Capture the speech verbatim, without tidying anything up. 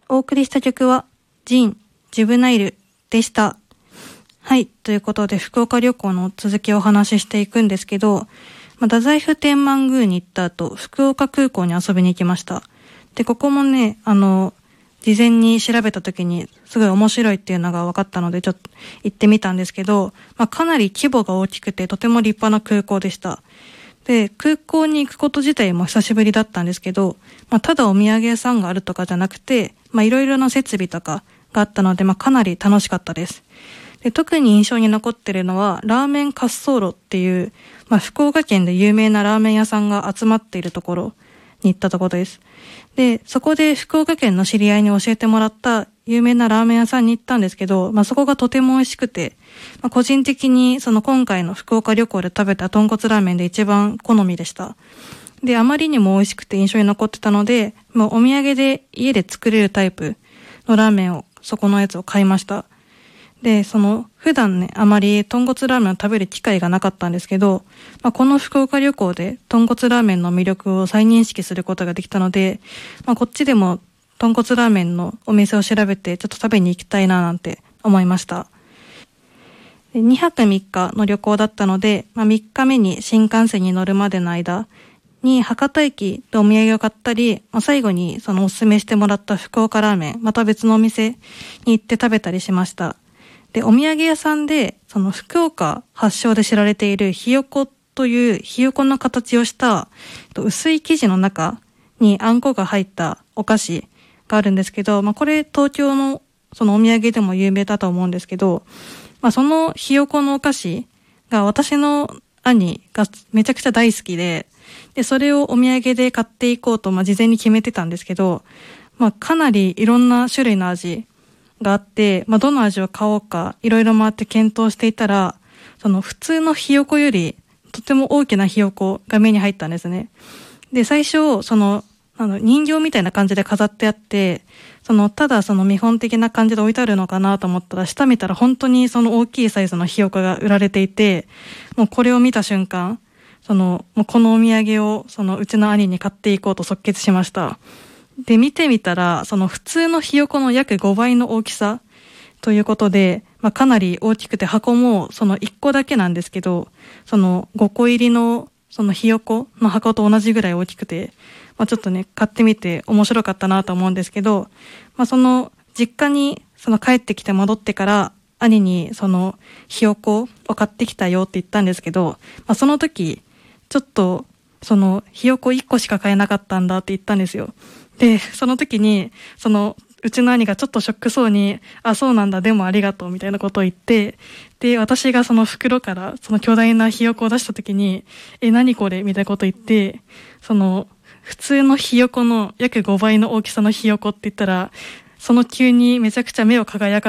お送りした曲はジン・ジュブナイルでした。はい、ということで福岡旅行の続きをお話ししていくんですけど、まあ、太宰府天満宮に行った後、福岡空港に遊びに行きました。で、ここもね、あの、事前に調べた時にすごい面白いっていうのが分かったのでちょっと行ってみたんですけど、まあ、かなり規模が大きくてとても立派な空港でした。で、空港に行くこと自体も久しぶりだったんですけど、まあ、ただお土産屋さんがあるとかじゃなくて、まあ、いろいろな設備とかがあったので、まあ、かなり楽しかったです。で、特に印象に残ってるのはラーメン滑走路っていう、まあ、福岡県で有名なラーメン屋さんが集まっているところに行ったところです。で、そこで福岡県の知り合いに教えてもらった有名なラーメン屋さんに行ったんですけど、まあそこがとても美味しくて、まあ個人的にその今回の福岡旅行で食べた豚骨ラーメンで一番好みでした。で、あまりにも美味しくて印象に残ってたので、もうお土産で家で作れるタイプのラーメンを、そこのやつを買いました。で、その、普段ね、あまり豚骨ラーメンを食べる機会がなかったんですけど、まあ、この福岡旅行で豚骨ラーメンの魅力を再認識することができたので、まあ、こっちでも豚骨ラーメンのお店を調べてちょっと食べに行きたいななんて思いました。でにはくみっかの旅行だったので、まあ、みっかめに新幹線に乗るまでの間に博多駅でお土産を買ったり、まあ、最後にそのおすすめしてもらった福岡ラーメン、また別のお店に行って食べたりしました。で、お土産屋さんで、その福岡発祥で知られているひよこというひよこの形をした薄い生地の中にあんこが入ったお菓子があるんですけど、まあこれ東京のそのお土産でも有名だと思うんですけど、まあそのひよこのお菓子が私の兄がめちゃくちゃ大好きで、で、それをお土産で買っていこうと、まあ事前に決めてたんですけど、まあかなりいろんな種類の味があって、まあ、どの味を買おうかいろいろ回って検討していたら、その普通のひよこよりとても大きなひよこが目に入ったんですね。で、最初そのあの人形みたいな感じで飾ってあって、そのただその見本的な感じで置いてあるのかなと思ったら、下見たら本当にその大きいサイズのひよこが売られていて、もうこれを見た瞬間、そのもうこのお土産をそのうちの兄に買っていこうと即決しました。で、見てみたら、その普通のひよこの約ごばいの大きさということで、まあ、かなり大きくて箱もそのいっこだけなんですけど、そのごこ入りのそのひよこの箱と同じぐらい大きくて、まあ、ちょっとね、買ってみて面白かったなと思うんですけど、まあ、その実家にその帰ってきて戻ってから兄にそのひよこを買ってきたよって言ったんですけど、まあ、その時ちょっとそのひよこいっこしか買えなかったんだって言ったんですよ。で、その時に、その、うちの兄がちょっとショックそうに、あ、そうなんだ、でもありがとう、みたいなことを言って、で、私がその袋から、その巨大なひよこを出した時に、え、何これみたいなことを言って、その、普通のひよこの約ごばいの大きさのひよこって言ったら、その急にめちゃくちゃ目を輝か